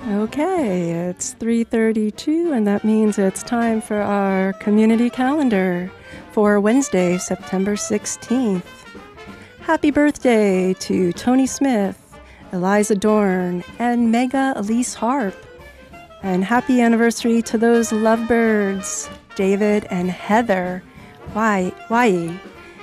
Okay, it's 3:32, and that means it's time for our community calendar for Wednesday, September 16th. Happy birthday to Tony Smith, Eliza Dorn, and Mega Elise Harp. And happy anniversary to those lovebirds, David and Heather Wai.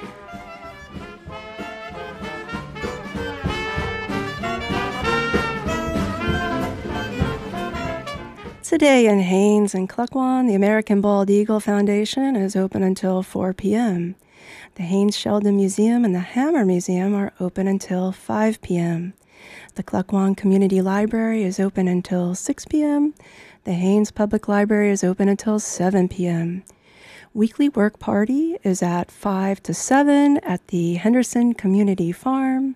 Today in Haines and Cluckwan, the American Bald Eagle Foundation is open until 4 p.m. The Haines Sheldon Museum and the Hammer Museum are open until 5 p.m. The Cluckwan Community Library is open until 6 p.m. The Haines Public Library is open until 7 p.m. Weekly work party is at 5 to 7 at the Henderson Community Farm.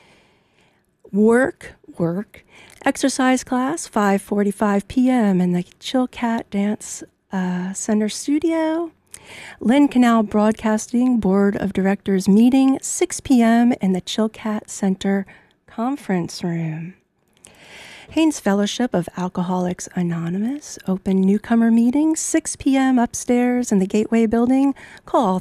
Work. Exercise class, 5:45 p.m. in the Chilkat Dance Center studio. Lynn Canal Broadcasting Board of Directors meeting, 6 p.m. in the Chilkat Center conference room. Haines Fellowship of Alcoholics Anonymous, open newcomer meeting, 6 p.m. upstairs in the Gateway building. Call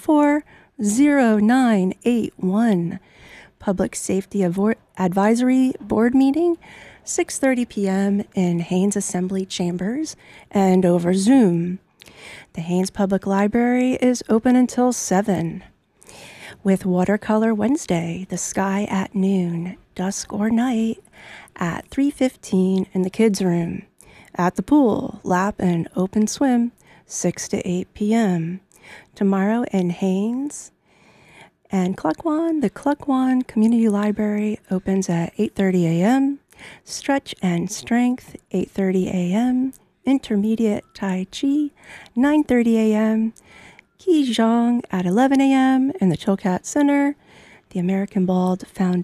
314-0981. Public Safety Advisory Board meeting, 6:30 p.m. in Haines Assembly Chambers and over Zoom. The Haines Public Library is open until 7. With Watercolor Wednesday, the sky at noon, dusk or night, at 3:15 in the kids' room. At the pool, lap and open swim, 6 to 8 p.m. Tomorrow in Haines and Cluckwan, the Cluckwan Community Library opens at 8:30 a.m. Stretch and Strength, 8:30 a.m. Intermediate Tai Chi, 9:30 a.m. Qigong at 11 a.m. in the Chilkat Center. The American Bald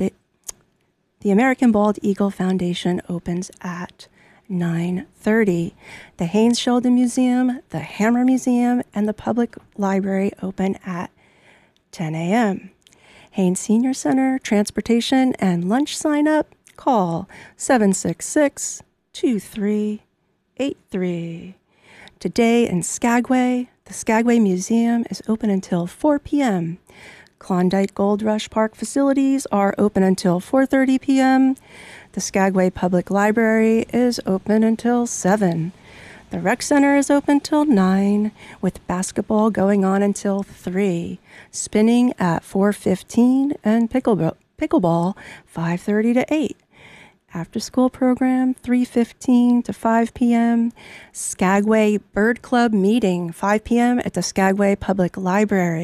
Eagle Foundation opens at 9:30. The Haines Sheldon Museum, the Hammer Museum, and the Public Library open at 10 a.m. Haines Senior Center, transportation and lunch sign up. Call 766-2383. Today in Skagway, the Skagway Museum is open until 4 p.m. Klondike Gold Rush Park facilities are open until 4:30 p.m. The Skagway Public Library is open until 7. The rec center is open till 9, with basketball going on until 3, spinning at 4:15, and pickleball 5:30 to 8. After school program, 3:15 to 5 p.m. Skagway Bird Club meeting, 5 p.m. at the Skagway Public Library.